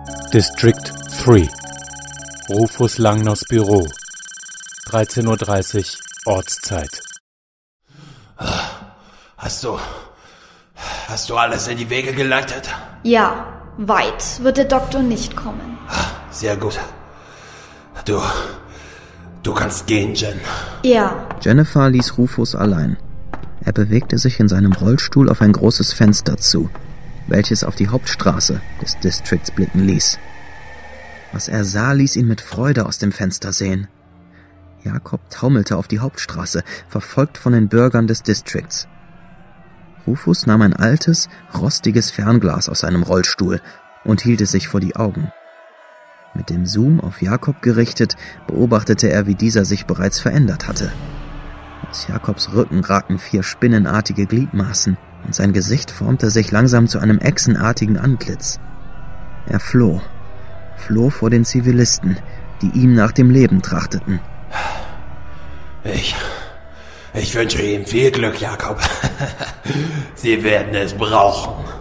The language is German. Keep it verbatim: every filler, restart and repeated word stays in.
District drei. Rufus Langners Büro. dreizehn Uhr dreißig Ortszeit. Hast du... Hast du alles in die Wege geleitet? Ja, weit wird der Doktor nicht kommen. Sehr gut. Du... Du kannst gehen, Jen. Ja. Jennifer ließ Rufus allein. Er bewegte sich in seinem Rollstuhl auf ein großes Fenster zu, welches auf die Hauptstraße des Districts blicken ließ. Was er sah, ließ ihn mit Freude aus dem Fenster sehen. Jakob taumelte auf die Hauptstraße, verfolgt von den Bürgern des Districts. Rufus nahm ein altes, rostiges Fernglas aus seinem Rollstuhl und hielt es sich vor die Augen. Mit dem Zoom auf Jakob gerichtet, beobachtete er, wie dieser sich bereits verändert hatte. Aus Jakobs Rücken ragten vier spinnenartige Gliedmaßen und sein Gesicht formte sich langsam zu einem echsenartigen Antlitz. Er floh, floh vor den Zivilisten, die ihm nach dem Leben trachteten. Ich... Ich wünsche ihm viel Glück, Jakob. Sie werden es brauchen.